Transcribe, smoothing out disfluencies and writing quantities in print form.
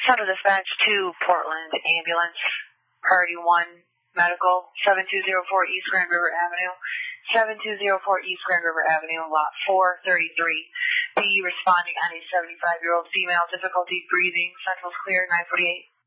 Center Dispatch 2, Portland Ambulance, Priority 1, Medical, 7204 East Grand River Avenue, 7204 East Grand River Avenue, Lot 433. Be responding on a 75-year-old female, difficulty breathing, central's clear, 948.